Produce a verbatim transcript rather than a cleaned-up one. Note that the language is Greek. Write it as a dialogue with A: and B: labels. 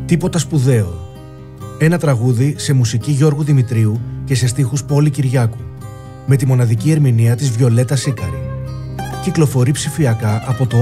A: Τίποτα σπουδαίο. Ένα τραγούδι σε μουσική Γιώργου Δημητρίου και σε στίχους Πόλη Κυριάκου, με τη μοναδική ερμηνεία της Βιολέτα Σίκαρη. Κυκλοφορεί ψηφιακά από το